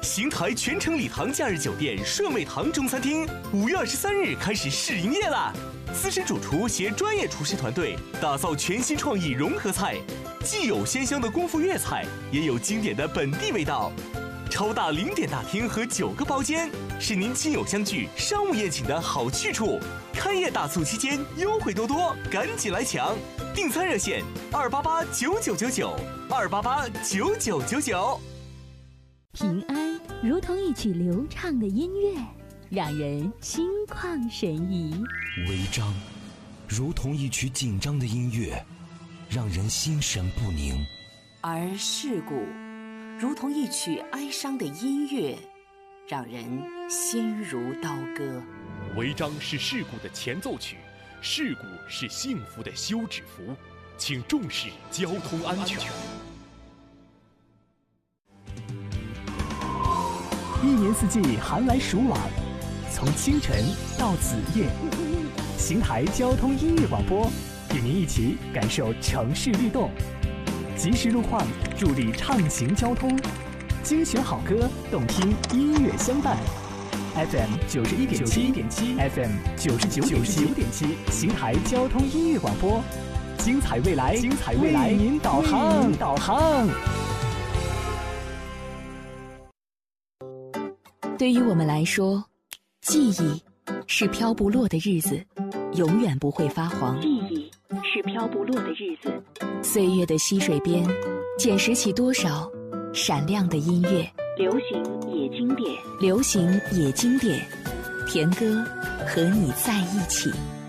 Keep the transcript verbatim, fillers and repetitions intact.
邢台全城礼堂假日酒店顺美堂中餐厅五月二十三日开始试营业啦！资深主厨携专业厨师团队打造全新创意融合菜，既有鲜香的功夫粤菜，也有经典的本地味道。超大零点大厅和九个包间，是您亲友相聚、商务宴请的好去处。开业大促期间优惠多多，赶紧来抢！订餐热线：二八八九九九九，二八八九九九九。 平安如同一曲流畅的音乐，让人心旷神怡； 违章如同一曲紧张的音乐，让人心神不宁； 而事故如同一曲哀伤的音乐，让人心如刀割。 违章是事故的前奏曲，事故是幸福的休止符，请重视交通安全。 一年四季寒来暑往，从清晨到子夜，邢台交通音乐广播与您一起感受城市律动，及时路况助力畅行交通，精选好歌，动听音乐相伴。F M 九十一点七，F M 九十九点七，邢台交通音乐广播，精彩未来，精彩未来，为您导航，导航。 对于我们来说，记忆是飘不落的日子，永远不会发黄。记忆是飘不落的日子，岁月的溪水边，捡拾起多少闪亮的音乐。流行也经典，流行也经典，田歌和你在一起。